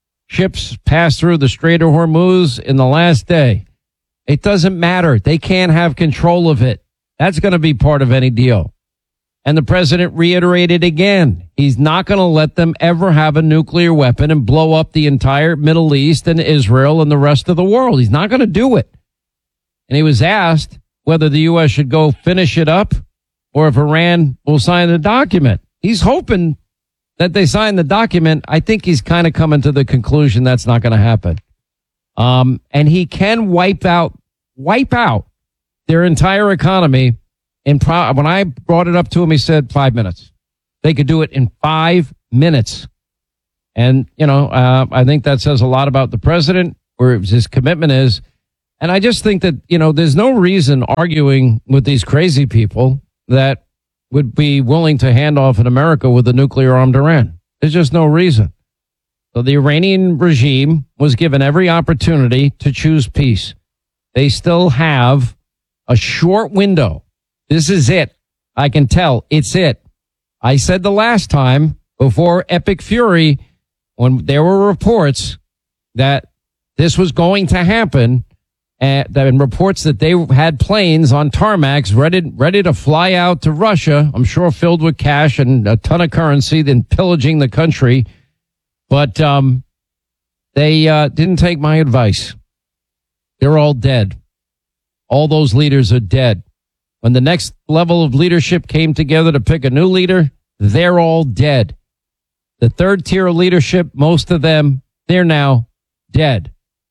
ships pass through the Strait of Hormuz in the last day. It doesn't matter. They can't have control of it. That's going to be part of any deal. And the president reiterated again, he's not going to let them ever have a nuclear weapon and blow up the entire Middle East and Israel and the rest of the world. He's not going to do it. And he was asked whether the U S should go finish it up or if Iran will sign the document. He's hoping that they sign the document. I think he's kind of coming to the conclusion that's not going to happen. Um, and he can wipe out, wipe out their entire economy. In pro- when I brought it up to him, he said five minutes. They could do it in five minutes. And, you know, uh, I think that says a lot about the president, where his commitment is. And I just think that, you know, there's no reason arguing with these crazy people that would be willing to hand off in America with a nuclear armed Iran. There's just no reason. So the Iranian regime was given every opportunity to choose peace. They still have a short window. This is it. I can tell it's it. I said the last time before Epic Fury, when there were reports that this was going to happen, and, and reports that they had planes on tarmacs ready, ready to fly out to Russia, I'm sure filled with cash and a ton of currency, then pillaging the country. But um, they uh, didn't take my advice. They're all dead. All those leaders are dead. When the next level of leadership came together to pick a new leader, they're all dead. The third tier of leadership, most of them, they're now dead.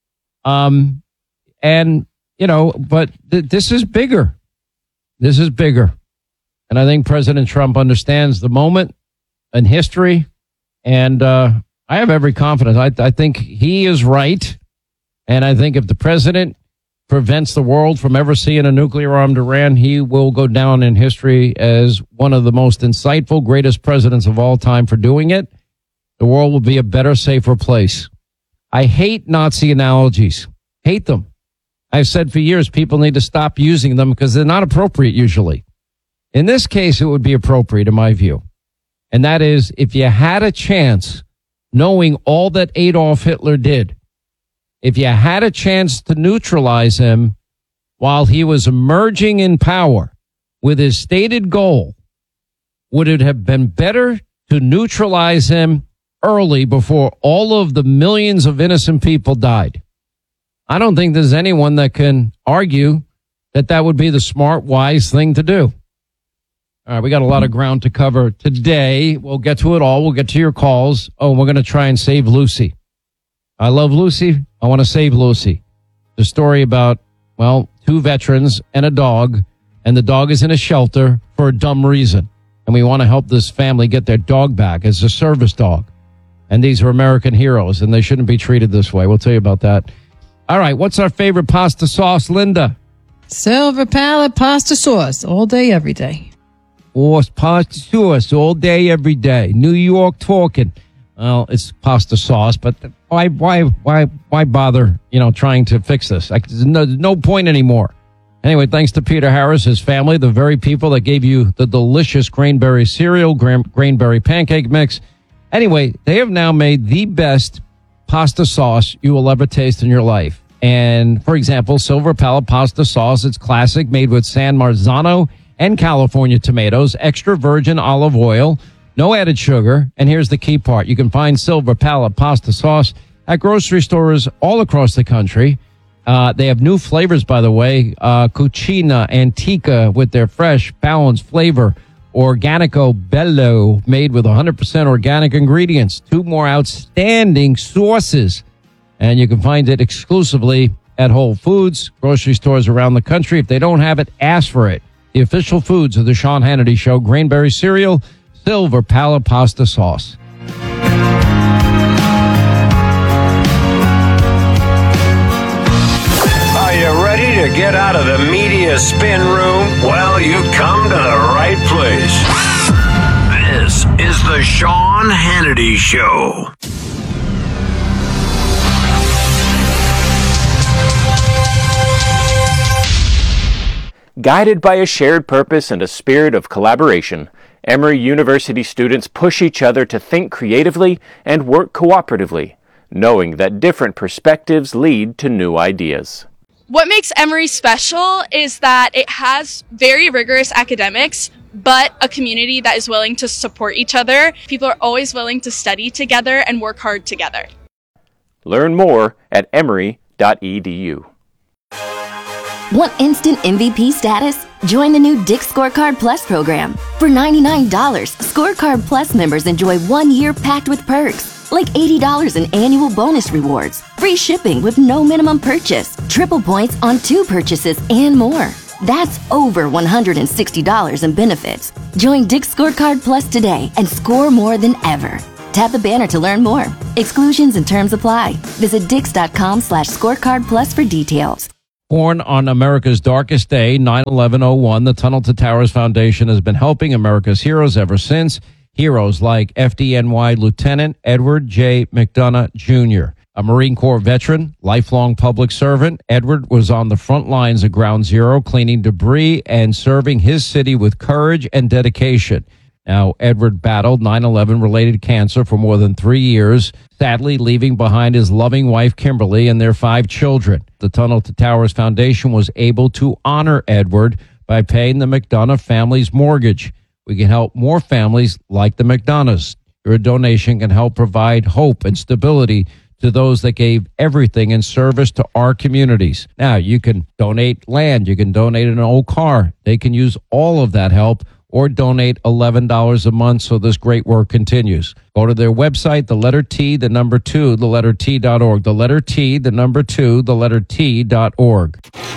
Um, and, you know, but th- this is bigger. This is bigger. And I think President Trump understands the moment in history. And uh, I have every confidence. I, I think he is right. And I think if the president prevents the world from ever seeing a nuclear armed Iran, he will go down in history as one of the most insightful, greatest presidents of all time for doing it. The world will be a better, safer place. I hate Nazi analogies. Hate them. I've said for years people need to stop using them because they're not appropriate usually. In this case, it would be appropriate in my view. And that is, if you had a chance, knowing all that Adolf Hitler did, if you had a chance to neutralize him while he was emerging in power with his stated goal, would it have been better to neutralize him early before all of the millions of innocent people died? I don't think there's anyone that can argue that that would be the smart, wise thing to do. All right, we got a lot of ground to cover today. We'll get to it all. We'll get to your calls. Oh, and we're going to try and save Lucy. I love Lucy. I want to save Lucy. The story about, well, two veterans and a dog, and the dog is in a shelter for a dumb reason. And we want to help this family get their dog back as a service dog. And these are American heroes, and they shouldn't be treated this way. We'll tell you about that. All right, what's our favorite pasta sauce, Linda? Silver Palette pasta sauce, all day, every day. Or pasta sauce, all day, every day. New York talking. Well, it's pasta sauce, but why, why, why, why bother, you know, trying to fix this? Like, there's no, no point anymore. Anyway, thanks to Peter Harris, his family, the very people that gave you the delicious Grainberry cereal, Gra- Grainberry pancake mix. Anyway, they have now made the best pasta sauce you will ever taste in your life. And, for example, Silver Palette pasta sauce, it's classic, made with San Marzano and California tomatoes, extra virgin olive oil, no added sugar. And here's the key part. You can find Silver Palette pasta sauce at grocery stores all across the country. Uh, they have new flavors, by the way, uh, Cucina Antica with their fresh, balanced flavor. Organico Bello, made with one hundred percent organic ingredients. Two more outstanding sauces. And you can find it exclusively at Whole Foods, grocery stores around the country. If they don't have it, ask for it. The official foods of the Sean Hannity Show, Grainberry cereal, Silver Palette pasta sauce. Are you ready to get out of the media spin room? Well, you've come to the right place. This is the Sean Hannity Show. Guided by a shared purpose and a spirit of collaboration, Emory University students push each other to think creatively and work cooperatively, knowing that different perspectives lead to new ideas. What makes Emory special is that it has very rigorous academics, but a community that is willing to support each other. People are always willing to study together and work hard together. Learn more at emory dot e d u. Want instant M V P status? Join the new Dick's Scorecard Plus program. For ninety-nine dollars, Scorecard Plus members enjoy one year packed with perks, like eighty dollars in annual bonus rewards, free shipping with no minimum purchase, triple points on two purchases, and more. That's over one hundred sixty dollars in benefits. Join Dick's Scorecard Plus today and score more than ever. Tap the banner to learn more. Exclusions and terms apply. Visit dix.com slash scorecard plus for details. Born on America's darkest day, nine eleven oh one, the Tunnel to Towers Foundation has been helping America's heroes ever since. Heroes like F D N Y Lieutenant Edward J. McDonough Junior A Marine Corps veteran, lifelong public servant, Edward was on the front lines of Ground Zero, cleaning debris and serving his city with courage and dedication. Now, Edward battled nine eleven-related cancer for more than three years, sadly leaving behind his loving wife, Kimberly, and their five children. The Tunnel to Towers Foundation was able to honor Edward by paying the McDonough family's mortgage. We can help more families like the McDonoughs. Your donation can help provide hope and stability to those that gave everything in service to our communities. Now, you can donate land. You can donate an old car. They can use all of that help, or donate eleven dollars a month so this great work continues. Go to their website, the letter T, the number two, the letter T dot org. The letter T, the number two, the letter T dot org.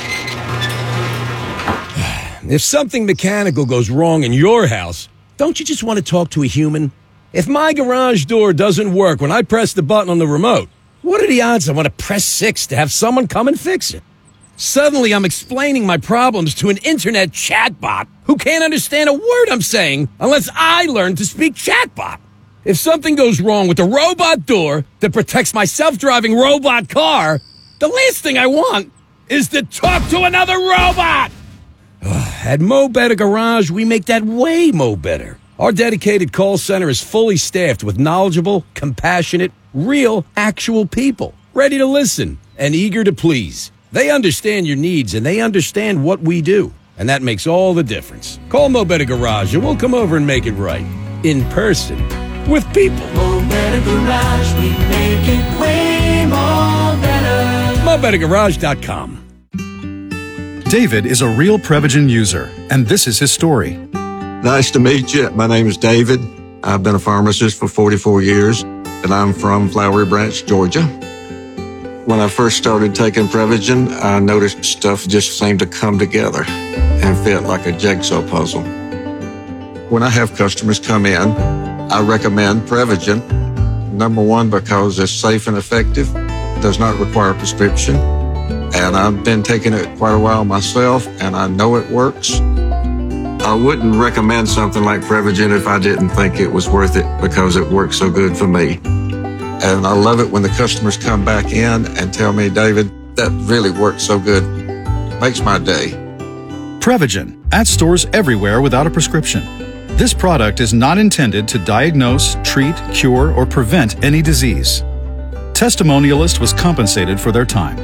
If something mechanical goes wrong in your house, don't you just want to talk to a human? If my garage door doesn't work when I press the button on the remote, what are the odds I want to press six to have someone come and fix it? Suddenly, I'm explaining my problems to an internet chatbot who can't understand a word I'm saying unless I learn to speak chatbot. If something goes wrong with the robot door that protects my self-driving robot car, the last thing I want is to talk to another robot. At Mo Better Garage, we make that way mo better. Our dedicated call center is fully staffed with knowledgeable, compassionate, real, actual people, ready to listen and eager to please. They understand your needs, and they understand what we do, and that makes all the difference. Call Mo Better Garage, and we'll come over and make it right. In person. With people. Mo Better Garage, we make it way more better. Mo Better Garage dot com. David is a real Prevagen user, and this is his story. Nice to meet you. My name is David. I've been a pharmacist for forty-four years, and I'm from Flowery Branch, Georgia. When I first started taking Prevagen, I noticed stuff just seemed to come together and fit like a jigsaw puzzle. When I have customers come in, I recommend Prevagen. Number one, because it's safe and effective, does not require a prescription, and I've been taking it quite a while myself, and I know it works. I wouldn't recommend something like Prevagen if I didn't think it was worth it because it works so good for me. And I love it when the customers come back in and tell me, David, that really works so good. Makes my day. Prevagen, at stores everywhere without a prescription. This product is not intended to diagnose, treat, cure, or prevent any disease. Testimonialist was compensated for their time.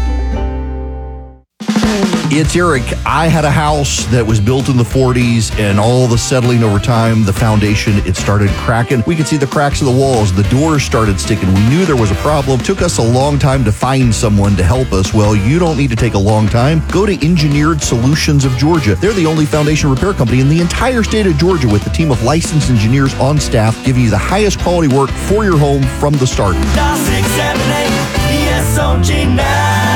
It's Eric. I had a house that was built in the forties, and all the settling over time, the foundation, it started cracking. We could see the cracks of the walls. The doors started sticking. We knew there was a problem. Took us a long time to find someone to help us. Well, you don't need to take a long time. Go to Engineered Solutions of Georgia. They're the only foundation repair company in the entire state of Georgia with a team of licensed engineers on staff giving you the highest quality work for your home from the start. six seven eight E S O G now.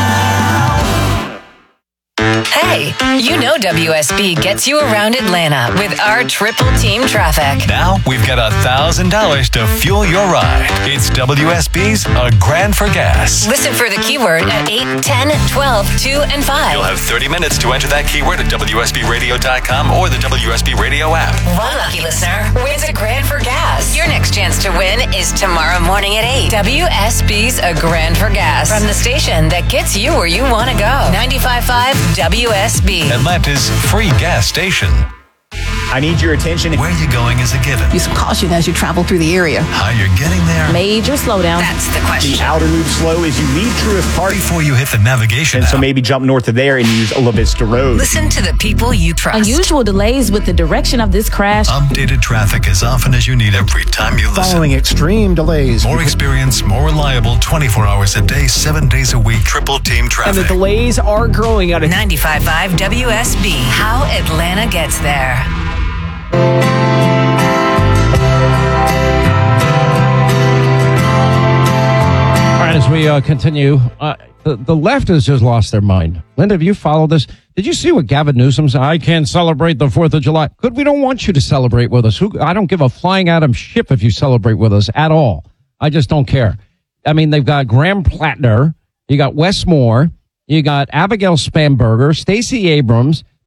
Hey, you know W S B gets you around Atlanta with our triple team traffic. Now we've got a thousand dollars to fuel your ride. It's W S B's A Grand for Gas. Listen for the keyword at eight, ten, twelve, two, and five. You'll have thirty minutes to enter that keyword at W S B radio dot com or the W S B Radio app. One lucky listener wins a grand for gas. Your next chance to win is tomorrow morning at eight. W S B's A Grand for Gas from the station that gets you where you want to go. ninety-five point five W S B. Atlanta's free gas station. I need your attention. Where you're going is a given. Use some caution as you travel through the area. How you're getting there. Major slowdown. That's the question. The outer loop slow as you leave Truist Park. Before you hit the navigation And app. so maybe jump north of there and use Ola Vista Road. Listen to the people you trust. Unusual delays with the direction of this crash. Updated traffic as often as you need every time you listen. Following extreme delays. More experience, more reliable, twenty-four hours a day, seven days a week, triple team traffic. And the delays are growing out of ninety-five point five W S B. How Atlanta gets there. All right, as we uh, continue, uh, the, the left has just lost their mind. Linda, have you followed this? Did you see what Gavin Newsom said? I can't celebrate the fourth of July. Good, we don't want you to celebrate with us. Who? I don't give a flying atom ship if you celebrate with us at all. I just don't care. I mean, they've got Graham Plattner, you got Wes Moore, you got Abigail Spanberger, Stacey Abrams,